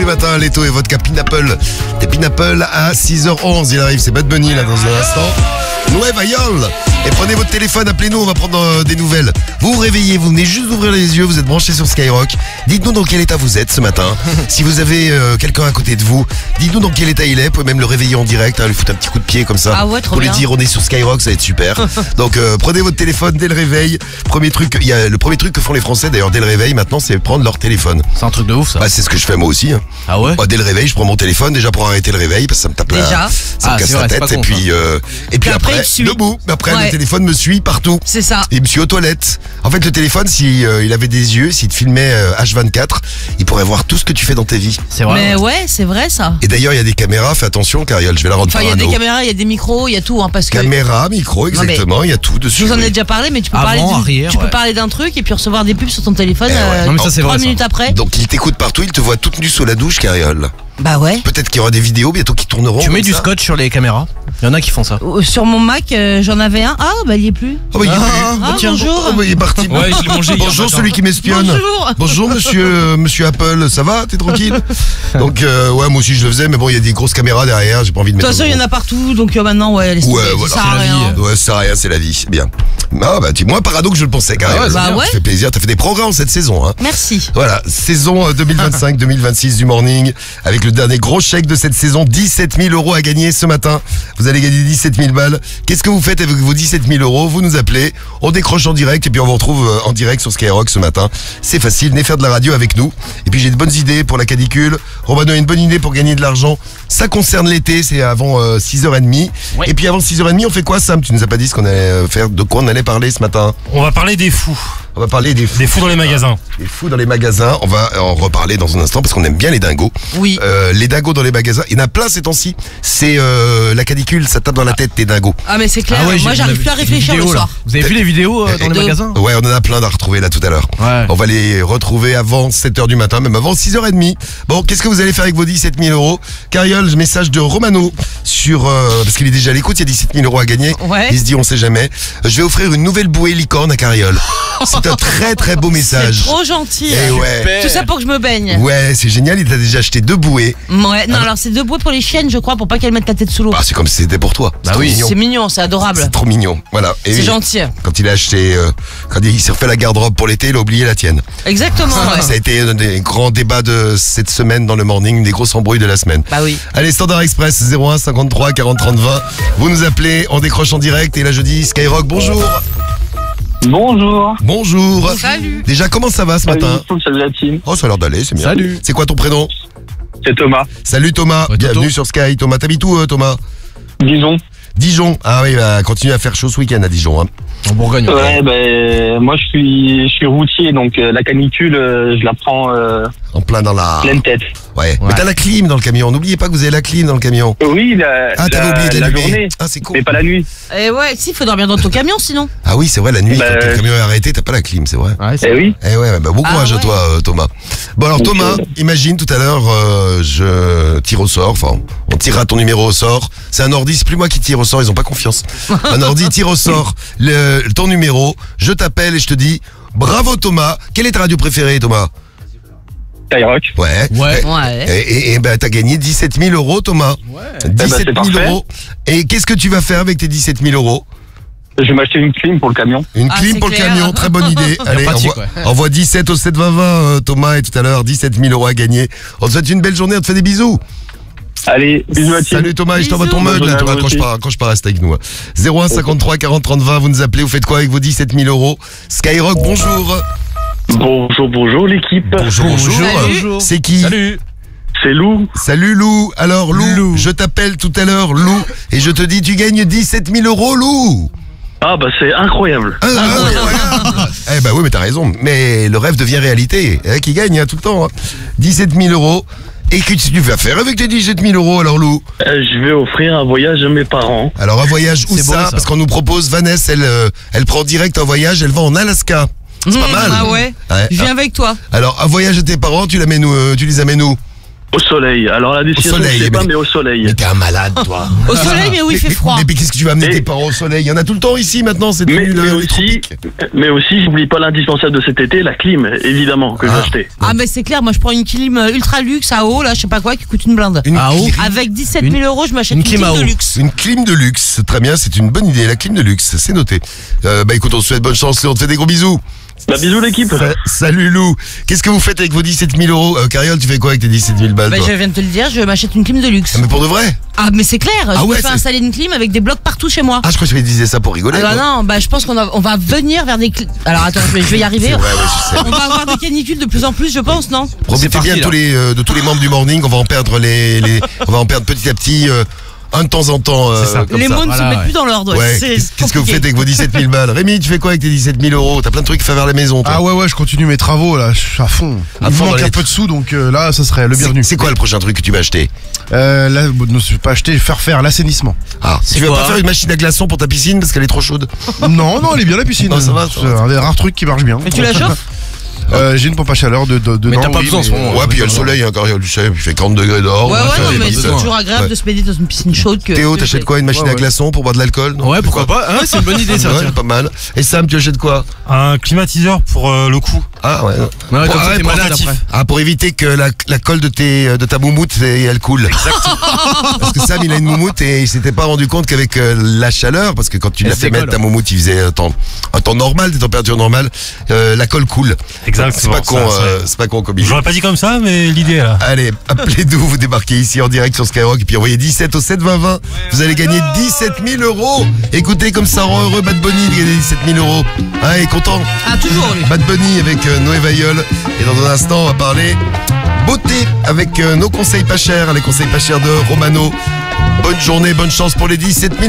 Le matin, Leto et vodka Pineapple. Des Pineapple à 6h11. Il arrive, c'est Bad Bunny là dans un instant. Nueva York. Et prenez votre téléphone, appelez-nous, on va prendre des nouvelles. Vous vous réveillez, vous venez juste d'ouvrir les yeux, vous êtes branchés sur Skyrock. Dites-nous dans quel état vous êtes ce matin. Si vous avez quelqu'un à côté de vous, dites-nous dans quel état il est. Vous pouvez même le réveiller en direct, lui foutre un petit coup de pied comme ça. Ah ouais, trop pour bien. lui dire on est sur Skyrock, ça va être super. Donc prenez votre téléphone dès le réveil. Le premier truc que font les Français d'ailleurs dès le réveil maintenant, c'est prendre leur téléphone. C'est un truc de ouf ça. Bah, c'est ce que je fais moi aussi. Hein. Ah ouais. Bah, dès le réveil, je prends mon téléphone déjà pour arrêter le réveil parce que ça me tape Déjà. ça me casse la tête. Et puis après, il après, te suit. debout. Après, Ouais. le téléphone me suit partout. C'est ça. Il me suit aux toilettes. En fait, le téléphone, si il avait des yeux, s'il te filmait H24, il pourrait voir tout ce que tu fais dans ta vie. C'est vrai. Mais ouais, c'est vrai ça. Et d'ailleurs, il y a des caméras. Fais attention, Cariole, je vais la rendre Enfin, il y a parano. des caméras, il y a des micros, il y a tout, hein, parce que. Caméra, micro, Non, mais exactement. Il y a tout dessus. Je vous en ai oui. déjà parlé, mais tu peux Avant, parler arrière, tu peux ouais. parler d'un truc et puis recevoir des pubs sur ton téléphone ouais. Non, mais ça, c'est 3 vrai, ça. minutes après. Donc, il t'écoute partout. Il te voit toute nue sous la douche, Cariole. Bah ouais. Peut-être qu'il y aura des vidéos bientôt qui tourneront. Tu mets comme du ça. scotch sur les caméras. Il y en a qui font ça. Sur mon Mac, j'en avais un. Ah, bah il y est plus. Oh, bah, il est plus. Ah, tiens. bonjour. Oh, bah, il est parti. Ouais, je l'ai mangé hier Bonjour matin. celui qui m'espionne. Bonjour. Bonjour monsieur Apple, ça va? T'es tranquille? Donc ouais, moi aussi je le faisais, mais bon, il y a des grosses caméras derrière, j'ai pas envie de De mettre. toute façon, il y en a partout, donc maintenant, ouais, laisse Ouais, tomber, voilà, ça sert à c'est la rien. vie. Ouais, ça sert à rien, c'est la vie, c'est bien. Ah bah tu moins parano que je le pensais quand même. Ah ouais, bah ouais. Ça fait plaisir, t'as fait des progrès cette saison, hein. Merci. Voilà, saison 2025-2026 du Morning, avec le dernier gros chèque de cette saison, 17 000 € à gagner ce matin. Vous allez gagner 17 000 balles. Qu'est-ce que vous faites avec vos 17 000 €? Vous nous appelez, on décroche en direct et puis on vous retrouve en direct sur Skyrock ce matin. C'est facile, venez faire de la radio avec nous. Et puis j'ai de bonnes idées pour la canicule. Romano a une bonne idée pour gagner de l'argent. Ça concerne l'été, c'est avant 6h30. Ouais. Et puis avant 6h30, on fait quoi, Sam? Tu nous as pas dit ce qu'on allait faire, de quoi on allait parler ce matin? On va parler des fous. On va parler des fous. Des fous dans les magasins. Les fous dans les magasins, on va en reparler dans un instant parce qu'on aime bien les dingos. Oui. Les dingos dans les magasins, il y en a plein ces temps-ci. C'est la canicule, ça tape dans la tête tes dingos. Ah, mais c'est clair. Ah ouais, Moi, j'ai- j'arrive j'ai plus à vu réfléchir des le vidéos, là. soir. Vous avez vu les vidéos dans Et les de- magasins? Ouais, on en a plein à retrouver là tout à l'heure. Ouais. On va les retrouver avant 7h du matin, même avant 6h30. Bon, qu'est-ce que vous allez faire avec vos 17 000 €? Cariole, message de Romano sur parce qu'il est déjà à l'écoute, il y a 17 000 € à gagner. Ouais. Il se dit on sait jamais. Je vais offrir une nouvelle bouée licorne à Cariole. C'est un très très beau C'est message. trop gentil. Eh ouais. Tout ça pour que je me baigne. Ouais, c'est génial, il t'a déjà acheté 2 bouées. Ouais, non, alors c'est 2 bouées pour les chiennes, je crois, pour pas qu'elles mettent la tête sous l'eau. Bah, c'est comme si c'était pour toi. Bah trop oui. mignon. C'est mignon, c'est adorable. C'est trop mignon. Voilà. Et C'est oui, gentil. quand il a acheté, quand il s'est refait la garde-robe pour l'été, il a oublié la tienne. Exactement, ouais. Ça a été un des grands débats de cette semaine dans le morning, une des grosses embrouilles de la semaine. Bah oui. Allez, Standard Express 01 53 40 30 20. Vous nous appelez, on décroche en direct et là je dis Skyrock, bonjour. Bonjour. Bonjour. Salut. Déjà, comment ça va ce matin? Salut la team. Oh, ça a l'air d'aller, c'est bien. Salut. C'est quoi ton prénom? C'est Thomas. Salut Thomas, Ouais, Toto. bienvenue sur Sky. Thomas, t'habites où Thomas? Disons. Dijon. Ah oui, bah, continue à faire chaud ce week-end à Dijon. Hein. En Bourgogne. Ouais, ben moi je suis routier, donc la canicule, je la prends En plein dans la... pleine tête. Ouais. Mais Ouais. t'as la clim dans le camion. N'oubliez pas que vous avez la clim dans le camion. Oui, Ah, t'avais oublié de la l'allumer. journée, Ah, c'est con. mais pas la nuit. Et ouais, si, faut dormir dans ton camion sinon. Ah oui, c'est vrai, la nuit, Bah, quand le camion est arrêté, t'as pas la clim, c'est vrai. Ouais, Eh c'est oui. Eh ouais, bah, bon courage Ah à ouais. toi, Thomas. Bon, alors, Donc, Thomas, imagine tout à l'heure, je tire au sort, enfin, on tirera ton numéro au sort. C'est un ordi, c'est plus moi qui tire au sort, ils ont pas confiance. Un ordi tire au sort ton numéro, je t'appelle et je te dis, bravo Thomas, quelle est ta radio préférée, Thomas? Skyrock. Ouais. Ouais. Ouais. Et ben, t'as gagné 17 000 € Thomas. Ouais. 17 c'est 000 parfait. €. Et qu'est-ce que tu vas faire avec tes 17 000 €? Je vais m'acheter une clim pour le camion. Une Ah, clim c'est pour le clair. camion, très bonne idée. Allez, pratique, envoie 17 au 7 20 20 Thomas, et tout à l'heure 17 000 € à gagner. On te souhaite une belle journée, on te fait des bisous. Allez, bisous à team. Salut Thomas, et je t'envoie ton Bisous. mug là, Bonne Thomas, journée à vous quand je pars, reste avec nous. 01 53 40 30 20, vous nous appelez, vous faites quoi avec vos 17 000 €? Skyrock, bonjour. Bonjour l'équipe. Bonjour. Salut. C'est qui? Salut. C'est Lou. Salut Lou. Alors Lou, je t'appelle tout à l'heure Lou, et je te dis tu gagnes 17 000 € Lou. Ah bah c'est incroyable. Incroyable. Eh ben oui, mais t'as raison. Mais le rêve devient réalité. Qui gagne tout le temps. 17 000 €. Et qu'est-ce que tu vas faire avec tes 17 000 € alors Lou? Je vais offrir un voyage à mes parents. Alors un voyage où C'est beau, ça? ça. Parce qu'on nous propose, Vanessa, elle prend direct un voyage, elle va en Alaska. C'est pas mal. Ah ouais. Ouais. Je viens avec toi. Alors un voyage à tes parents, tu les amènes où? Au soleil. Alors la décision, soleil, je sais pas, mais- mais au soleil. Mais t'es un malade, toi. Au soleil, mais où il fait froid. Mais qu'est-ce que tu vas amener Mais- tes parents au soleil? Il y en a tout le temps ici maintenant, c'est Mais, devenu mais les aussi, tropiques. j'oublie pas l'indispensable de cet été, la clim, évidemment, que j'ai acheté. Ah, mais c'est clair, moi je prends une clim ultra luxe à eau, là, je sais pas quoi, qui coûte une blinde. Une, Ah, oh. Avec 17 000 euros, je m'achète une une clim clim à de eau. luxe. une clim de luxe, très bien, c'est une bonne idée, la clim de luxe, c'est noté. Bah écoute, on te souhaite bonne chance, Léo, on te fait des gros bisous. Bah, bisous l'équipe. Salut Lou, qu'est-ce que vous faites avec vos 17 000 euros Cariole, tu fais quoi avec tes 17 000 balles Bah, toi je viens de te le dire, je m'achète une clim de luxe. Ah, mais pour de vrai? Ah, mais c'est clair, je ouais, me fais c'est- installer une clim avec des blocs partout chez moi. Ah, je crois que tu disais ça pour rigoler. Ah bah quoi. non, bah je pense on va venir vers des... Alors attends, je vais y arriver. C'est vrai, ouais, je sais. On va avoir des canicules de plus en plus, je pense, non? Profitez parti, bien de là. tous les membres du morning, on va en perdre on va en perdre petit à petit, un de temps en temps. C'est ça. comme Les ça. mots ne se Voilà, mettent ouais. plus dans l'ordre. Ouais, c'est qu'est-ce que vous compliqué. faites avec vos 17 000 balles? Rémi, tu fais quoi avec tes 17 000 euros? T'as plein de trucs à faire vers la maison, toi. Ah ouais, je continue mes travaux là, je suis à fond. À Il fond me dans manque les- un peu de sous, donc là, ça serait le bienvenu. C'est quoi le prochain truc que tu vas acheter? Là, bon, non, je vais pas acheter, faire l'assainissement. Ah, tu vas quoi pas faire une machine à glaçons pour ta piscine parce qu'elle est trop chaude? Non, elle est bien la piscine. Non, ça va, ça C'est va. un des rares trucs qui marche bien. Mais tu la chauffes? J'ai une pompe à chaleur dedans. Mais t'as pas oui, besoin en ce moment. Ouais, puis il y a le soleil, hein, Cariole, tu sais, il fait 40 degrés dehors. Ouais, on va ouais, faire non, des mais petites c'est heures. toujours agréable Ouais. de se baigner dans une piscine chaude que. Théo, t'achètes quoi? Une machine à glaçons pour boire de l'alcool? non? Ouais, C'est pourquoi quoi pas. Ah, c'est une bonne idée ça. Ouais, tiens. pas mal. Et Sam, tu achètes quoi? Un climatiseur pour le cou. Ah ouais. Ouais, Pour- comme ça, ouais, t'es pour- malade après. Ah, pour éviter que la colle de ta moumoute, elle coule. Exactement. Parce que Sam, il a une moumoute et il s'était pas rendu compte qu'avec la chaleur, parce que quand tu Elle l'as se fait mettre décolle. ta moumoute, il faisait un temps normal, des températures normales, la colle coule. Exactement. C'est pas con, c'est pas con comme idée. J'aurais pas dit comme ça, mais l'idée est là. Allez, appelez-nous, vous débarquez ici en direct sur Skyrock et puis envoyez 17 au 7 20 20. Vous allez gagner 17 000 euros. Écoutez comme ça rend heureux Bad Bunny de gagner 17 000 euros. Ah, il est content. Ah, toujours lui. Bad Bunny avec Noé Vailleul. Et dans un instant, on va parler beauté avec nos conseils pas chers, les conseils pas chers de Romano. Bonne journée, bonne chance pour les 17 000